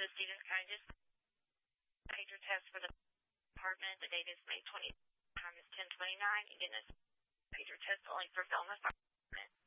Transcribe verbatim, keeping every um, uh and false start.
is Stevens. Can I just pager test for the apartment? The date is May twentieth. Time is ten twenty-nine. Again, this pager test only for Velma apartment.